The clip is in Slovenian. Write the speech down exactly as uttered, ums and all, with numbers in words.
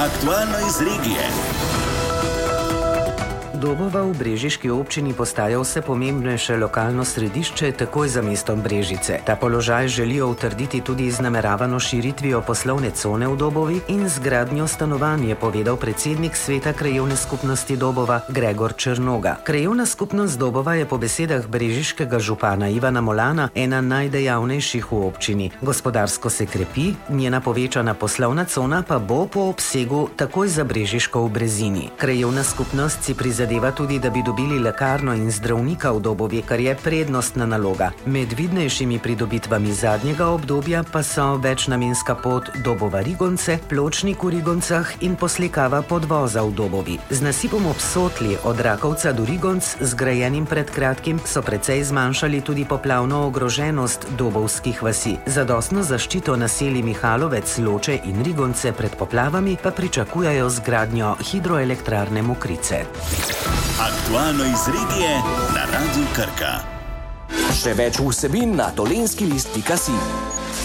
Aktualno iz regije. Dobova v brežiški občini postaja vse pomembnejše lokalno središče takoj za mestom Brežice. Ta položaj želijo utrditi tudi z nameravano širitvijo poslovne cone v Dobovi in zgradnjo stanovanj, je povedal predsednik sveta krajevne skupnosti Dobova Gregor Črnoga. Krajevna skupnost Dobova je po besedah brežiškega župana Ivana Molana ena najdejavnejših v občini. Gospodarsko se krepi, njena povečana poslovna cona pa bo po obsegu takoj za Brežiško v Brezini. Krajevna skupnost si prizadeva tudi, da bi dobili lekarno in zdravnika v Dobovi, kar je prednostna naloga. Med vidnejšimi pridobitvami zadnjega obdobja pa so večnamenska pot Dobova-Rigonce, pločnik v Rigoncah in poslikava podvoza v Dobovi. Z nasipom ob Sotli od Rakovca do Rigonc, zgrajenim pred kratkim, so precej zmanjšali tudi poplavno ogroženost dobovskih vasi. Zadostno zaščito naselij Mihalovec, Loče in Rigonce pred poplavami pa pričakujejo zgradnjo hidroelektrarne Mokrice. Aktualno iz regije na Radiu Krka. Še več vsebin na dolenjski list pika si.